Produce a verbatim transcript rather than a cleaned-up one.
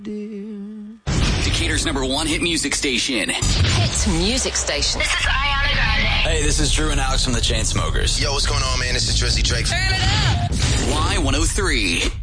Decatur's number one hit music station. Hit music station. This is Ariana Grande. Hey, this is Drew and Alex from the Chainsmokers. Yo, what's going on, man? This is Drizzy Drake. Turn it up. Y one oh three.